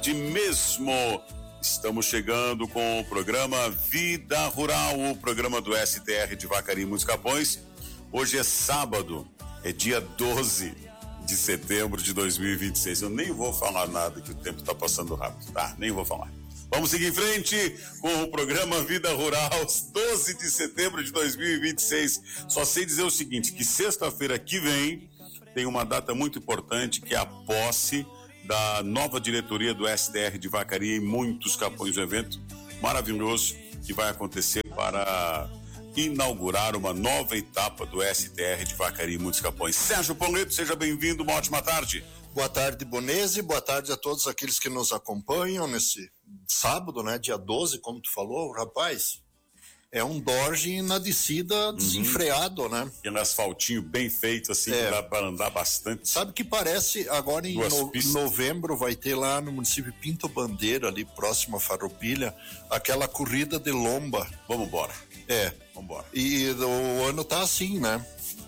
tarde mesmo. Estamos chegando com o programa Vida Rural, o programa do STR de Vacaria e Muitos Capões. Hoje é sábado, é dia 12 de setembro de 2026. Eu nem vou falar nada que o tempo está passando rápido, tá? Nem vou falar. Vamos seguir em frente com o programa Vida Rural, 12 de setembro de 2026. Só sei dizer o seguinte, que sexta-feira que vem tem uma data muito importante, que é a posse da nova diretoria do SDR de Vacaria e Muitos Capões, um evento maravilhoso que vai acontecer para inaugurar uma nova etapa do SDR de Vacaria e Muitos Capões. Sérgio Pauleto, seja bem-vindo, uma ótima tarde. Boa tarde, Bonese, boa tarde a todos aqueles que nos acompanham nesse sábado, né, dia 12, como tu falou, rapaz, é um Dorje na descida desenfreado, né? E no asfaltinho bem feito, assim, dá para andar bastante. Sabe que parece, agora em novembro vai ter lá no município Pinto Bandeira, ali próximo a Farroupilha, aquela corrida de lomba. Vamos embora. Vamos embora. E o ano tá assim, né?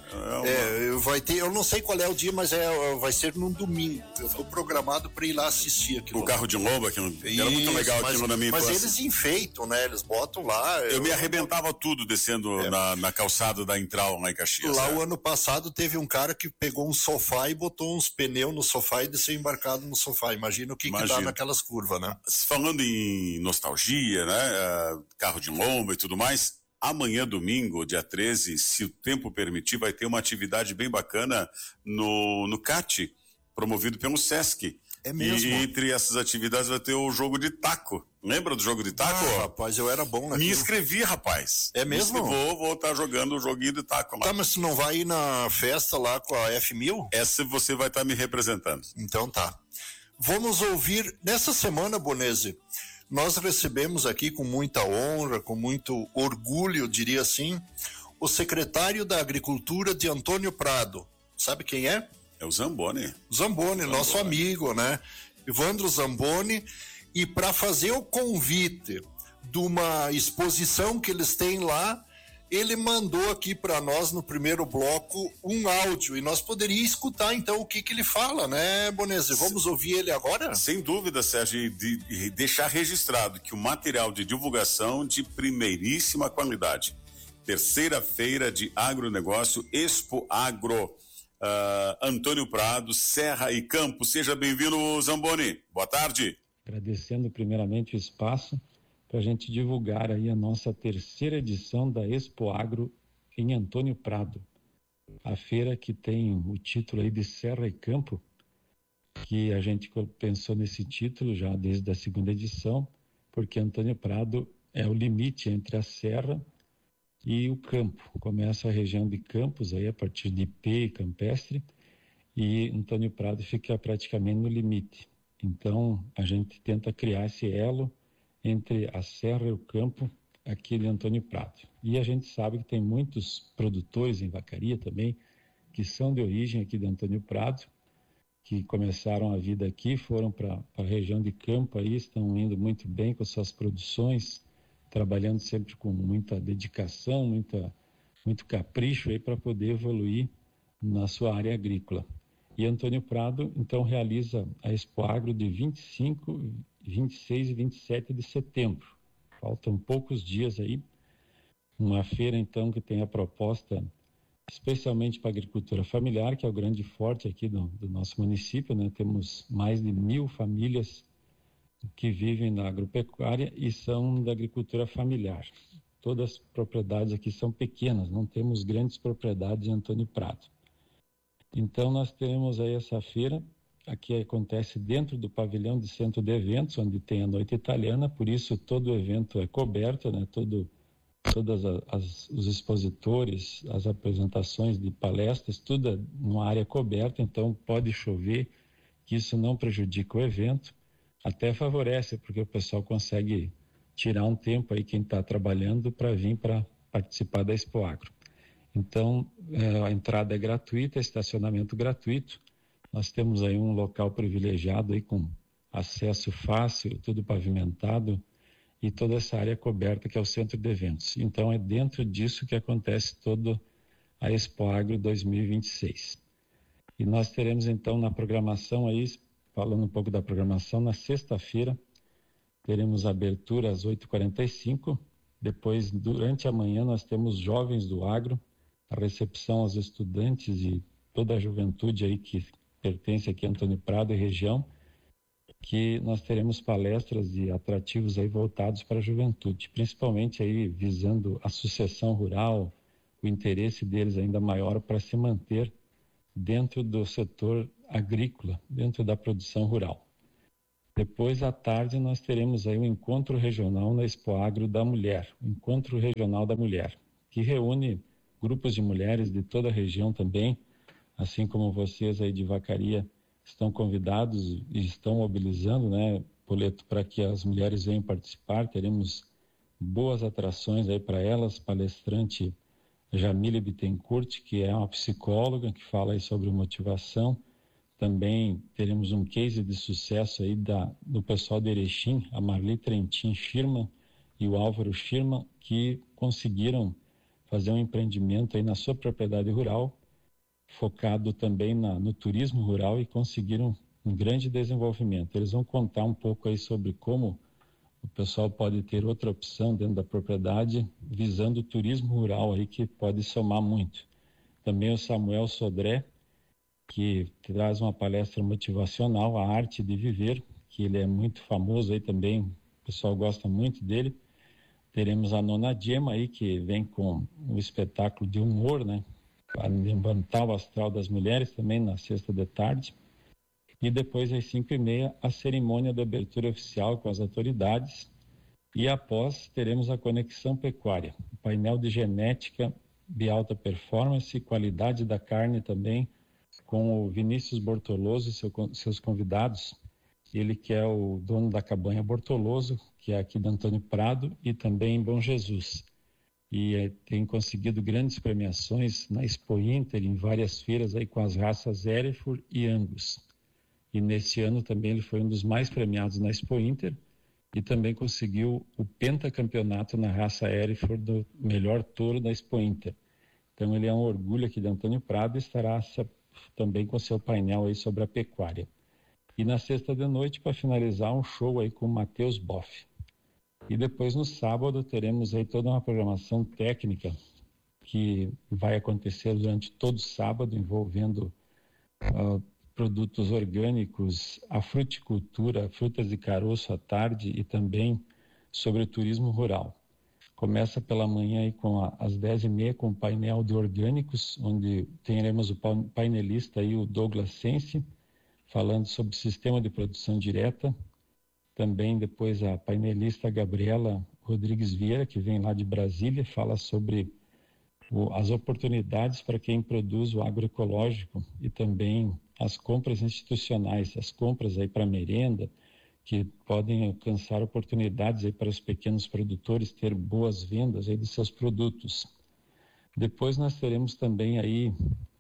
Vai ter, eu não sei qual é o dia, mas vai ser num domingo. Eu tô programado para ir lá assistir aquilo. O carro de lomba, que era muito legal aquilo na minha infância. Mas eles enfeitam, né? Eles botam lá. Eu me arrebentava tudo descendo na calçada da Intral lá em Caxias. Lá o ano passado teve um cara que pegou um sofá e botou uns pneus no sofá e desceu embarcado no sofá. Imagina o que dá naquelas curvas, né? Falando em nostalgia, né? Carro de lomba e tudo mais. Amanhã, domingo, dia 13, se o tempo permitir, vai ter uma atividade bem bacana no CAT, promovido pelo Sesc. É mesmo? E entre essas atividades vai ter o jogo de taco. Lembra do jogo de taco? Rapaz, eu era bom naquilo. Me inscrevi, rapaz. É mesmo? Vou estar jogando o joguinho de taco lá. Tá, mas tu não vai ir na festa lá com a F1000? Essa você vai estar me representando. Então tá. Vamos ouvir, nessa semana, Bonese, nós recebemos aqui com muita honra, com muito orgulho, diria assim, o secretário da Agricultura de Antônio Prado. Sabe quem é? É o Zamboni. Zamboni, nosso amigo, né? Evandro Zamboni. E para fazer o convite de uma exposição que eles têm lá, ele mandou aqui para nós no primeiro bloco um áudio e nós poderíamos escutar então o que ele fala, né, Bonese? Vamos ouvir ele agora? Sem dúvida, Sérgio, e deixar registrado que o material de divulgação de primeiríssima qualidade. Terceira feira de agronegócio, Expo Agro, Antônio Prado, Serra e Campo. Seja bem-vindo, Zamboni. Boa tarde. Agradecendo primeiramente o espaço para a gente divulgar aí a nossa terceira edição da Expo Agro em Antônio Prado. A feira que tem o título aí de Serra e Campo, que a gente pensou nesse título já desde a segunda edição, porque Antônio Prado é o limite entre a serra e o campo. Começa a região de Campos, aí a partir de Ipê e Campestre, e Antônio Prado fica praticamente no limite. Então, a gente tenta criar esse elo entre a serra e o campo aqui de Antônio Prado. E a gente sabe que tem muitos produtores em Vacaria também, que são de origem aqui de Antônio Prado, que começaram a vida aqui, foram para a região de campo aí, estão indo muito bem com suas produções, trabalhando sempre com muita dedicação, muito capricho aí para poder evoluir na sua área agrícola. E Antônio Prado, então, realiza a Expo Agro de 25, 26 e 27 de setembro. Faltam poucos dias aí. Uma feira, então, que tem a proposta especialmente para a agricultura familiar, que é o grande forte aqui do nosso município, né? Temos mais de 1.000 famílias que vivem na agropecuária e são da agricultura familiar. Todas as propriedades aqui são pequenas, não temos grandes propriedades em Antônio Prado. Então, nós temos aí essa feira, aqui acontece dentro do pavilhão de centro de eventos, onde tem a noite italiana, por isso todo o evento é coberto, né? Todas os expositores, as apresentações de palestras, tudo é numa área coberta, então pode chover, que isso não prejudica o evento, até favorece, porque o pessoal consegue tirar um tempo aí, quem está trabalhando, para vir para participar da Expo Agro. Então, a entrada é gratuita, estacionamento gratuito. Nós temos aí um local privilegiado aí com acesso fácil, tudo pavimentado e toda essa área coberta que é o centro de eventos. Então, é dentro disso que acontece toda a Expo Agro 2026. E nós teremos então na programação aí falando um pouco da programação, na sexta-feira teremos abertura às 8h45. Depois, durante a manhã, nós temos Jovens do Agro, a recepção aos estudantes e toda a juventude aí que pertence aqui a Antônio Prado e região, que nós teremos palestras e atrativos aí voltados para a juventude, principalmente aí visando a sucessão rural, o interesse deles ainda maior para se manter dentro do setor agrícola, dentro da produção rural. Depois, à tarde, nós teremos aí um encontro regional na Expoagro da Mulher, o Encontro Regional da Mulher, que reúne grupos de mulheres de toda a região também, assim como vocês aí de Vacaria estão convidados e estão mobilizando, né, Poleto, para que as mulheres venham participar. Teremos boas atrações aí para elas, palestrante Jamile Bittencourt, que é uma psicóloga que fala aí sobre motivação. Também teremos um case de sucesso aí do pessoal de Erechim, a Marli Trentin Schirman e o Álvaro Schirman, que conseguiram fazer um empreendimento aí na sua propriedade rural, focado também no turismo rural, e conseguiram um grande desenvolvimento. Eles vão contar um pouco aí sobre como o pessoal pode ter outra opção dentro da propriedade, visando o turismo rural aí, que pode somar muito. Também o Samuel Sodré, que traz uma palestra motivacional, A Arte de Viver, que ele é muito famoso aí também, o pessoal gosta muito dele. Teremos a Nona Diema aí, que vem com um espetáculo de humor, né, para levantar o astral das mulheres, também na sexta de tarde. E depois, às 5h30, a cerimônia de abertura oficial com as autoridades. E após, teremos a Conexão Pecuária, o painel de genética de alta performance e qualidade da carne também, com o Vinícius Bortoloso e seus convidados. Ele que é o dono da Cabanha Bortoloso, que é aqui de Antônio Prado e também em Bom Jesus. E tem conseguido grandes premiações na Expo Inter, em várias feiras aí com as raças Hereford e Angus. E nesse ano também ele foi um dos mais premiados na Expo Inter e também conseguiu o pentacampeonato na raça Hereford do melhor touro da Expo Inter. Então ele é um orgulho aqui de Antônio Prado e estará também com seu painel aí sobre a pecuária. E na sexta de noite, para finalizar, um show aí com o Matheus Boff. E depois no sábado teremos aí toda uma programação técnica que vai acontecer durante todo o sábado, envolvendo produtos orgânicos, a fruticultura, frutas de caroço à tarde e também sobre o turismo rural. Começa pela manhã aí às 10h30 com o painel de orgânicos, onde teremos o painelista aí, o Douglas Sense, falando sobre o sistema de produção direta. Também depois a painelista Gabriela Rodrigues Vieira, que vem lá de Brasília, fala sobre as oportunidades para quem produz o agroecológico e também as compras institucionais, as compras aí para merenda, que podem alcançar oportunidades aí para os pequenos produtores ter boas vendas aí dos seus produtos. Depois nós teremos também aí,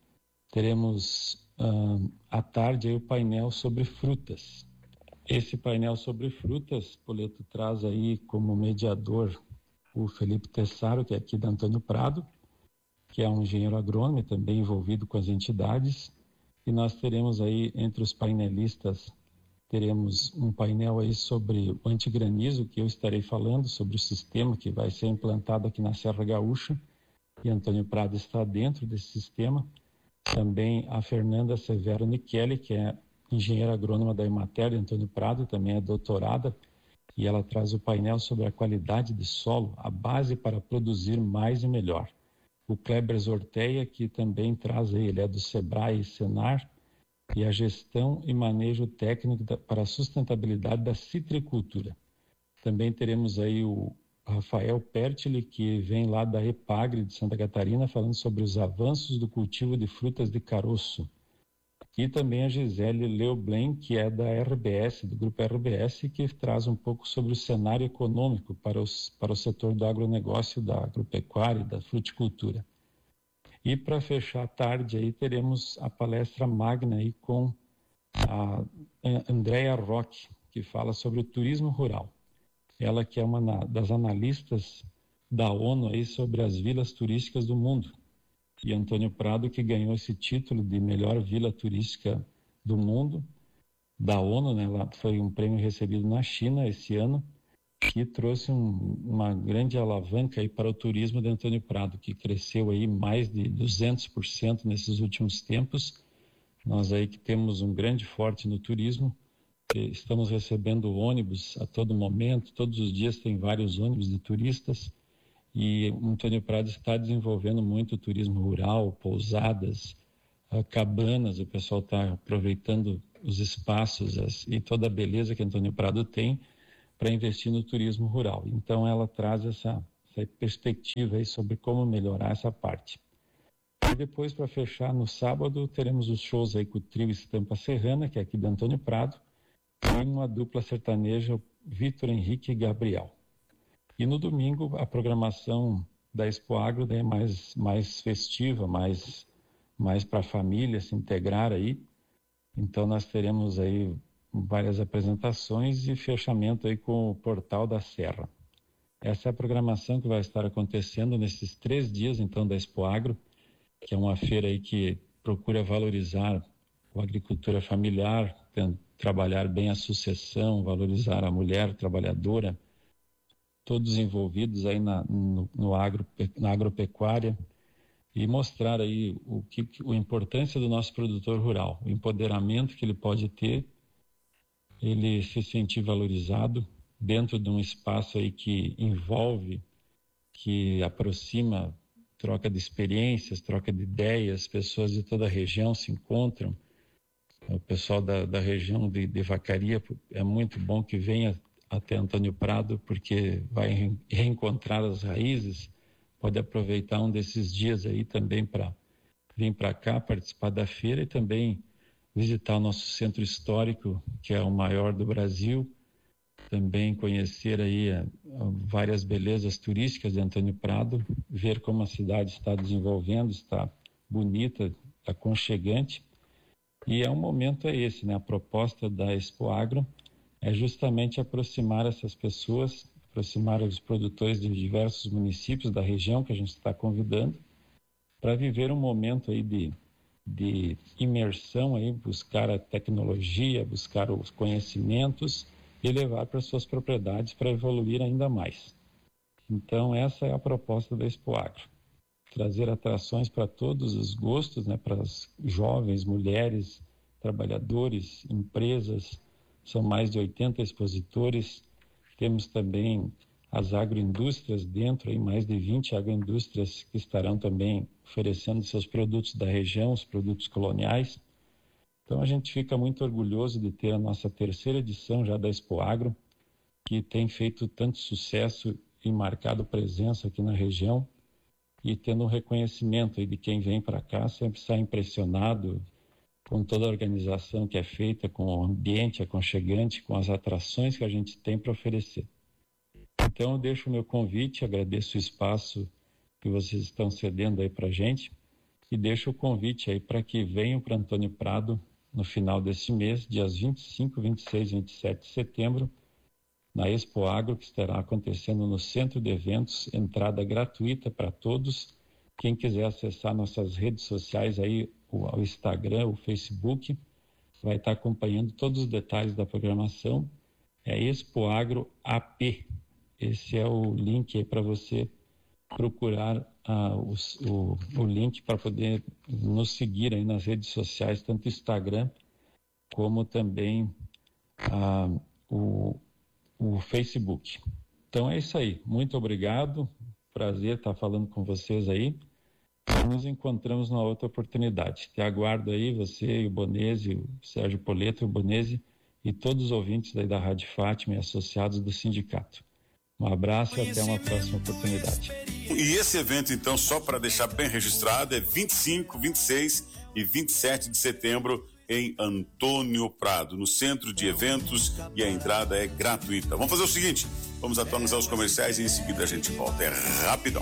à tarde aí o painel sobre frutas. Esse painel sobre frutas, Poleto, traz aí como mediador o Felipe Tessaro, que é aqui da Antônio Prado, que é um engenheiro agrônomo e também envolvido com as entidades. E nós teremos aí, entre os painelistas, teremos um painel aí sobre o antigranizo, que eu estarei falando, sobre o sistema que vai ser implantado aqui na Serra Gaúcha, e Antônio Prado está dentro desse sistema. Também a Fernanda Severo Nicheli, que é engenheira agrônoma da Emater de Antônio Prado, também é doutorada, e ela traz o painel sobre a qualidade de solo, a base para produzir mais e melhor. O Kleber Zorteia, que também traz aí, ele é do Sebrae e Senar, e a gestão e manejo técnico para a sustentabilidade da citricultura. Também teremos aí o Rafael Pertile, que vem lá da EPAGRE de Santa Catarina, falando sobre os avanços do cultivo de frutas de caroço. E também a Gisele Leoblen, que é da RBS, do grupo RBS, que traz um pouco sobre o cenário econômico para o setor do agronegócio, da agropecuária e da fruticultura. E para fechar a tarde aí teremos a palestra magna aí com a Andrea Roque, que fala sobre o turismo rural. Ela que é uma das analistas da ONU aí sobre as vilas turísticas do mundo. E Antônio Prado, que ganhou esse título de melhor vila turística do mundo, da ONU, né? Lá foi um prêmio recebido na China esse ano, que trouxe uma grande alavanca aí para o turismo de Antônio Prado, que cresceu aí mais de 200% nesses últimos tempos. Nós aí que temos um grande forte no turismo, estamos recebendo ônibus a todo momento, todos os dias tem vários ônibus de turistas, e Antônio Prado está desenvolvendo muito o turismo rural, pousadas, cabanas, o pessoal está aproveitando os espaços e toda a beleza que Antônio Prado tem para investir no turismo rural. Então ela traz essa perspectiva aí sobre como melhorar essa parte. E depois, para fechar, no sábado, teremos os shows aí com o trio Estampa Serrana, que é aqui de Antônio Prado, e uma dupla sertaneja, Vitor Henrique e Gabriel. E no domingo, a programação da Expo Agro é mais festiva, mais para a família se integrar aí. Então nós teremos aí várias apresentações e fechamento aí com o Portal da Serra. Essa é a programação que vai estar acontecendo nesses 3 dias, então, da Expo Agro, que é uma feira aí que procura valorizar a agricultura familiar, trabalhar bem a sucessão, valorizar a mulher trabalhadora, todos envolvidos aí na agropecuária, e mostrar aí a importância do nosso produtor rural, o empoderamento que ele pode ter, ele se sentir valorizado dentro de um espaço aí que envolve, que aproxima, troca de experiências, troca de ideias, pessoas de toda a região se encontram. O pessoal da região de Vacaria é muito bom que venha até Antônio Prado, porque vai reencontrar as raízes, pode aproveitar um desses dias aí também para vir para cá, participar da feira e também visitar o nosso centro histórico, que é o maior do Brasil, também conhecer aí várias belezas turísticas de Antônio Prado, ver como a cidade está desenvolvendo, está bonita, aconchegante. E é um momento esse, né? A proposta da Expo Agro é justamente aproximar essas pessoas, aproximar os produtores de diversos municípios da região que a gente está convidando para viver um momento aí de imersão, aí, buscar a tecnologia, buscar os conhecimentos e levar para suas propriedades para evoluir ainda mais. Então essa é a proposta da Expo Agro, trazer atrações para todos os gostos, né, para as jovens, mulheres, trabalhadores, empresas. São mais de 80 expositores. Temos também as agroindústrias dentro, aí mais de 20 agroindústrias que estarão também oferecendo seus produtos da região, os produtos coloniais. Então a gente fica muito orgulhoso de ter a nossa 3ª edição já da Expo Agro, que tem feito tanto sucesso e marcado presença aqui na região, e tendo um reconhecimento aí de quem vem para cá, sempre sai impressionado com toda a organização que é feita, com o ambiente aconchegante, com as atrações que a gente tem para oferecer. Então eu deixo o meu convite, agradeço o espaço que vocês estão cedendo aí para a gente, e deixo o convite aí para que venham para Antônio Prado no final desse mês, dias 25, 26 e 27 de setembro, na Expo Agro, que estará acontecendo no Centro de Eventos, entrada gratuita para todos. Quem quiser acessar nossas redes sociais aí, o Instagram, o Facebook, vai estar acompanhando todos os detalhes da programação. É Expo Agro AP. Esse é o link aí para você procurar o link para poder nos seguir aí nas redes sociais, tanto o Instagram como também o Facebook. Então é isso aí. Muito obrigado. Prazer estar falando com vocês aí. Nos encontramos numa outra oportunidade. Te aguardo aí, você e o Bonese, o Sérgio Poleto, o Bonese e todos os ouvintes aí da Rádio Fátima e associados do sindicato. Um abraço e até uma próxima oportunidade. E esse evento, então, só para deixar bem registrado, é 25, 26 e 27 de setembro em Antônio Prado, no Centro de Eventos, e a entrada é gratuita. Vamos fazer o seguinte, vamos atualizar os comerciais e em seguida a gente volta. É rapidão.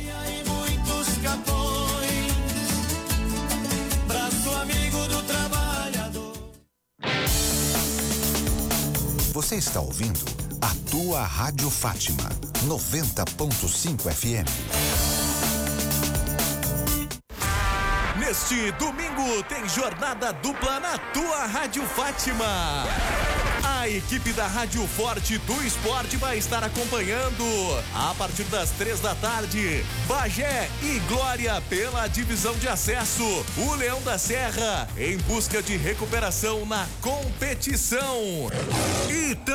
Você está ouvindo a tua Rádio Fátima, 90.5 FM. Neste domingo tem jornada dupla na tua Rádio Fátima. A equipe da Rádio Forte do Esporte vai estar acompanhando a partir das 3 da tarde Bagé e Glória pela divisão de acesso. O Leão da Serra em busca de recuperação na competição. E